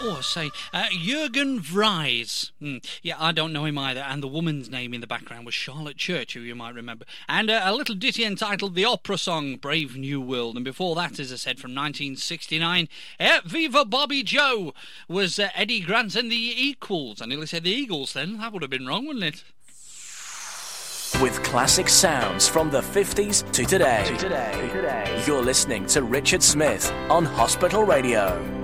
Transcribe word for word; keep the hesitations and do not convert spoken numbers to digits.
Oh, I say, uh, Jürgen Vries. Mm, yeah, I don't know him either. And the woman's name in the background was Charlotte Church, who you might remember. And uh, a little ditty entitled The Opera Song, Brave New World. And before that, as I said, from nineteen sixty-nine, uh, Viva Bobby Joe was uh, Eddie Grant and the Equals. I nearly said the Eagles then. That would have been wrong, wouldn't it? With classic sounds from the fifties to today. To today. To today. You're listening to Richard Smith on Hospital Radio.